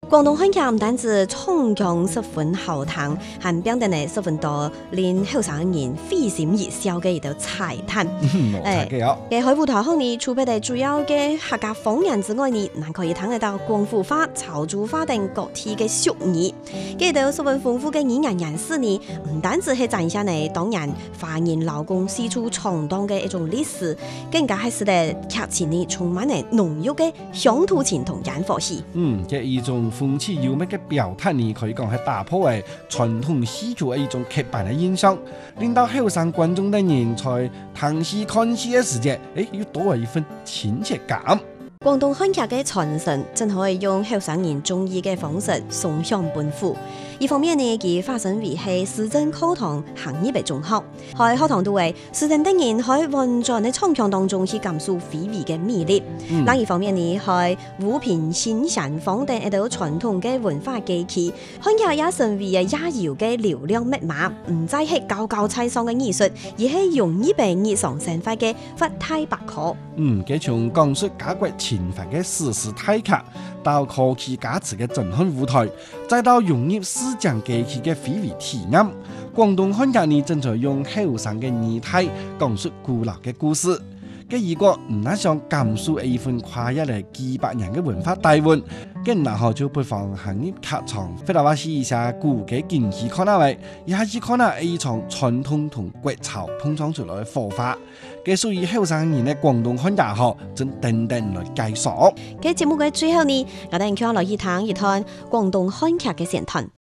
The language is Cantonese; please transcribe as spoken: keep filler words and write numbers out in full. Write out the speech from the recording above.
廣東漢劇唔單止創強十分好聽，還表現得十分多令後生人會心一笑嘅一道彩蛋。 冇錯嘅哦。 嘅喺舞台上呢，除咗係主要嘅客家方言之外呢，還可以聽得到廣府話、潮州話等各地嘅俗語。嘅到十分豐富嘅語言人士呢，唔單止係展現呢當年華人勞工四處闖蕩嘅一種歷史，更加係使得劇情呢充滿咗濃郁嘅鄉土情同煙火氣。 嗯，嘅一種風趣幽默嘅表達呢，可以講係打破嘅傳統戲劇嘅一種刻板嘅印象，令到後生觀眾的人在睇戲看戲嘅時節，誒，又多咗一份親切感。 廣東漢劇嘅傳承，真可以用後生人中意嘅方式送向本府。一方面呢，佢化身為係師生課堂行業嘅中學，喺課堂度為師生等人喺運轉嘅創強當中去感受非遺嘅魅力。另、嗯、一方面呢，喺撫平新山坊等一道傳統嘅文化記憶，漢劇也成為啊亞遊嘅流量密碼，唔再係高高在上嘅藝術，而係容易被日常生活嘅發態百科。 嗯，佢從講述家國情懷嘅史詩大劇，到科技價值嘅震撼舞台，再到融入市井記憶嘅非遺體驗，廣東漢劇呢正在用後生嘅語態講述古老嘅故事。嘅如果唔係想感受一份跨越嚟幾百年嘅文化底蘊，咁然後就不妨行入劇場，飛來話試一下古嘅驚喜看下位，一下子看下一場傳統同國潮碰撞出來嘅火花。嘅屬於後生人嘅廣東漢劇學，正等等來介紹。 嘅節目嘅最後呢，我哋請來一談一談廣東漢劇嘅前途。